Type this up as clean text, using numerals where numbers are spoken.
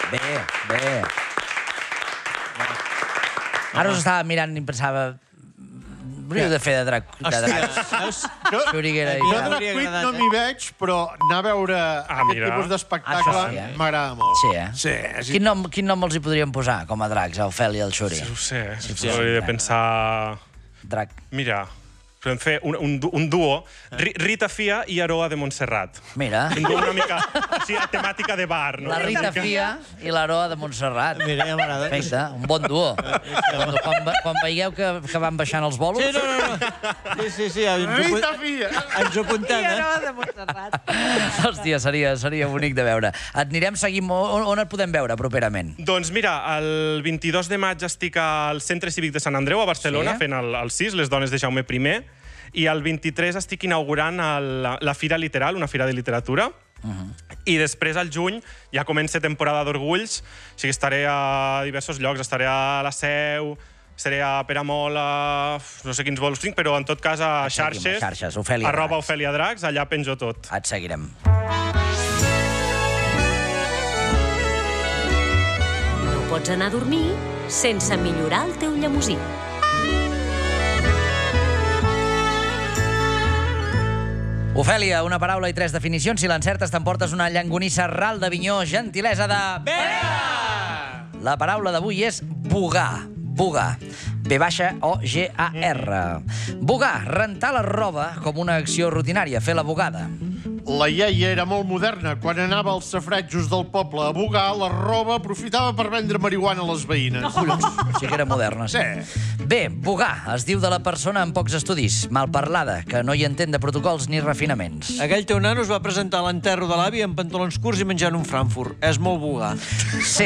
Bé. Ara us estava mirant i pensava... Hauríeu de fer de drac. Xuriguera i... Jo de cuit no m'hi veig, però anar a veure aquest tipus d'espectacle m'agrada molt. Sí, eh? Quin nom els hi podríem posar com a dracs, el Fel i el Xuri? No ho sé, hauria de pensar... Drac. Mira, podem fer un duo, Rita Fia i Aroa de Montserrat. Mira. Un duo una mica així, temàtica de bar, no? La Rita Fia i l'Aroa de Montserrat. Mira, ja m'agrada. Perfecte, un bon duo. Quan veieu que van baixant els bolos... Sí, no. Sí, Rita Fia! ens ho apuntem, I Aroa de Montserrat. Hòstia, seria bonic de veure. Et anirem seguint... On et podem veure properament? Doncs mira, el 22 de maig estic al Centre Cívic de Sant Andreu, a Barcelona, fent el CIS, les dones de Jaume I, i el 23 estic inaugurant la Fira Literal, una fira de literatura, i després, al juny, ja comença temporada d'orgulls, o sigui, estaré a diversos llocs, estaré a la Seu, estaré a Peramola, no sé quins vols tinc, però en tot cas a xarxes, @OfeliaDracs, allà penjo tot. Et seguirem. No pots anar a dormir sense millorar el teu llemosí. Ofèlia, una paraula i 3 definicions. Si l'encertes, t'emportes una llangonissa ral d'Avinyó, gentilesa de... Vera! La paraula d'avui és bugar. Bugar. B-O-G-A-R. Bugar, rentar la roba com una acció rutinària, fer la bugada. La iaia era molt moderna. Quan anava als safratjos del poble a bugar, la roba aprofitava per vendre marihuana a les veïnes. Sí que era moderna, sí. Bé, bugar es diu de la persona amb pocs estudis, malparlada, que no hi entén de protocols ni refinaments. Aquell teu nano es va presentar a l'enterro de l'avi amb pantalons curts i menjant un Frankfurt. És molt bugar. Sí.